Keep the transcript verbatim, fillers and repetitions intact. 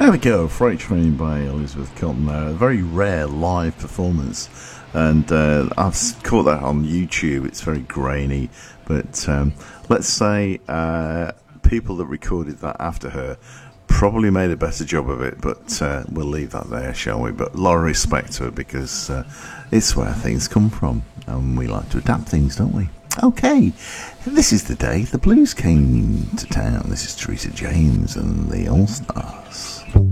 There we go, Freight Train by Elizabeth Cotton there. A very rare live performance, and uh, I've caught that on YouTube. It's very grainy, but um, let's say uh, people that recorded that after her probably made a better job of it, but uh, we'll leave that there, shall we? But a lot of respect to it, because uh, it's where things come from, and we like to adapt things, don't we? Okay, this is the day the blues came to town. This is Teresa James and the All Stars.